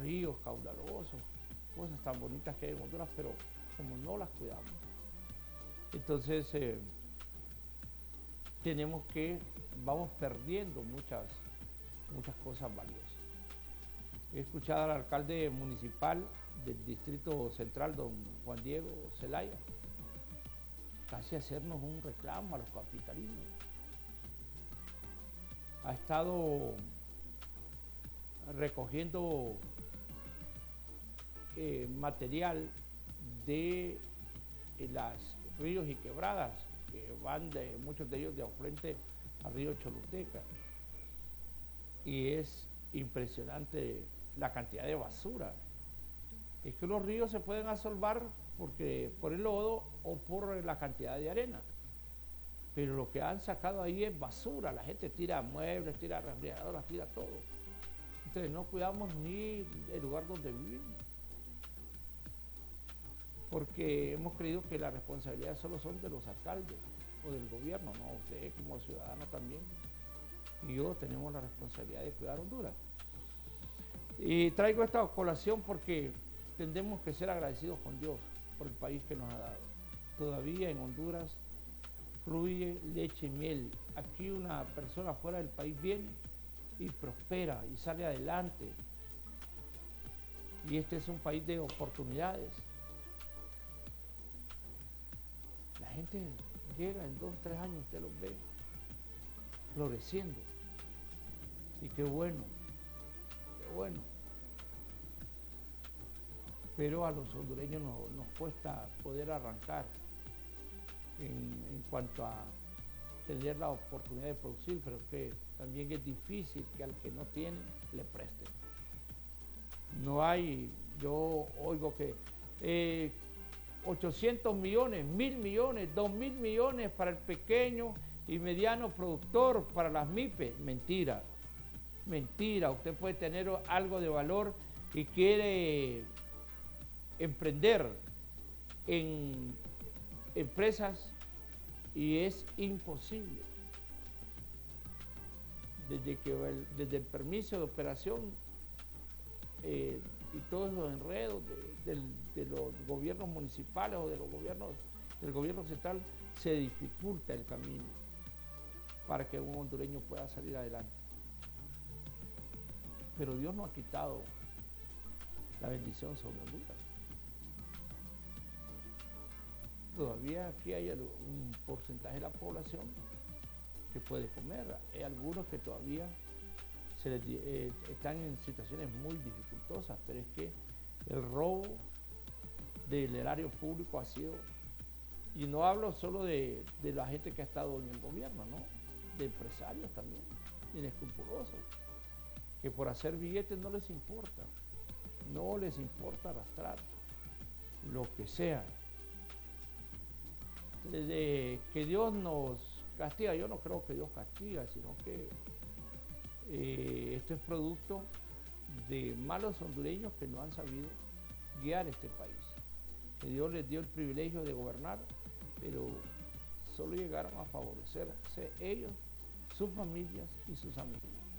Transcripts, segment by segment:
ríos caudalosos, cosas tan bonitas que hay en Honduras, pero como no las cuidamos, entonces vamos perdiendo muchas cosas valiosas. He escuchado al alcalde municipal del Distrito Central, don Juan Diego Zelaya, casi hacernos un reclamo a los capitalinos. Ha estado recogiendo material de las ríos y quebradas que van muchos de ellos de frente al río Choluteca, y es impresionante la cantidad de basura. Es que los ríos se pueden asolvar por el lodo o por la cantidad de arena, pero lo que han sacado ahí es basura. La gente tira muebles, tira refrigeradoras, tira todo. Entonces no cuidamos ni el lugar donde vivimos, porque hemos creído que las responsabilidades solo son de los alcaldes o del gobierno. No, usted como ciudadano también y yo tenemos la responsabilidad de cuidar Honduras. Y traigo esta colación porque tendremos que ser agradecidos con Dios por el país que nos ha dado. Todavía en Honduras fluye leche y miel. Aquí una persona fuera del país viene y prospera y sale adelante. Y este es un país de oportunidades. La gente llega en 2 o 3 años, usted los ve floreciendo. Y qué bueno, qué bueno. Pero a los hondureños nos cuesta poder arrancar en cuanto a tener la oportunidad de producir, pero que también es difícil que al que no tiene le presten. No hay, yo oigo que 800 millones, 1.000 millones, 2.000 millones para el pequeño y mediano productor, para las MIPES. Mentira, mentira. Usted puede tener algo de valor y quiere emprender en empresas y es imposible. Desde el permiso de operación y todos los enredos de los gobiernos municipales o del gobierno central, se dificulta el camino para que un hondureño pueda salir adelante. Pero Dios no ha quitado la bendición sobre Honduras. Todavía aquí hay un porcentaje de la población que puede comer. Hay algunos que todavía están en situaciones muy dificultosas, pero es que el robo del erario público ha sido, y no hablo solo de la gente que ha estado en el gobierno, ¿no? De empresarios también, inescrupulosos, que por hacer billetes no les importa arrastrar lo que sea. Desde que Dios nos castiga, yo no creo que Dios castiga, sino que esto es producto de malos hondureños que no han sabido guiar este país. Que Dios les dio el privilegio de gobernar, pero solo llegaron a favorecerse ellos, sus familias y sus amigos.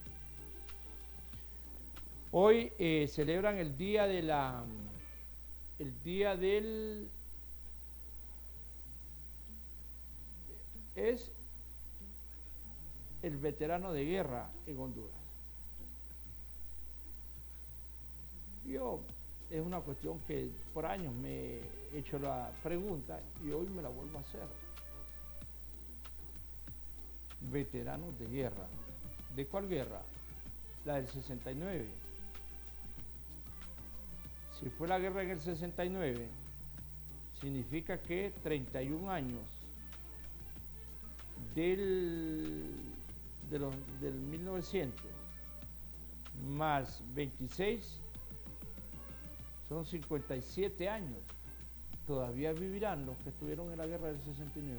Hoy celebran el día es el veterano de guerra en Honduras. Es una cuestión que por años me he hecho la pregunta y hoy me la vuelvo a hacer. Veteranos de guerra. ¿De cuál guerra? La del 69. Si fue la guerra en el 69, significa que 31 años del 1900 más 26 son 57 años. Todavía vivirán los que estuvieron en la guerra del 69.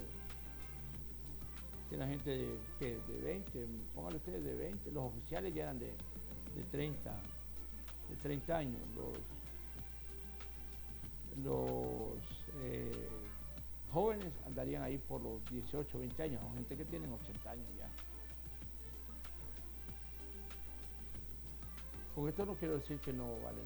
Tiene gente de 20, póngale ustedes de 20, los oficiales ya eran de 30 años, los jóvenes andarían ahí por los 18, 20 años, son gente que tienen 80 años ya. Con esto no quiero decir que no valen